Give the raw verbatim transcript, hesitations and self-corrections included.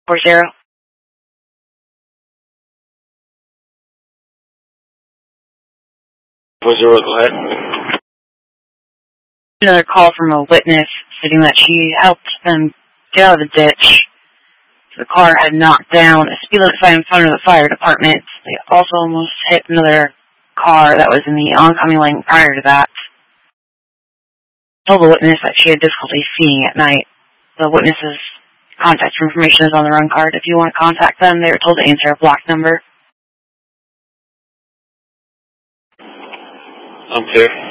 four zero. four zero, go ahead. Another call from a witness stating that she helped them get out of the ditch. The car had knocked down a speed limit sign in front of the fire department. They also almost hit another car that was in the oncoming lane prior to that. Told the witness that she had difficulty seeing at night. The witness's contact information is on the run card. If you want to contact them, they were told to answer a block number. I'm clear.